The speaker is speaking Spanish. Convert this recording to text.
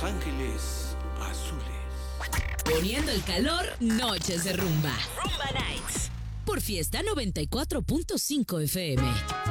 Los Ángeles Azules. Poniendo el calor, noches de rumba. Rumba Nights. Por Fiesta 94.5 FM.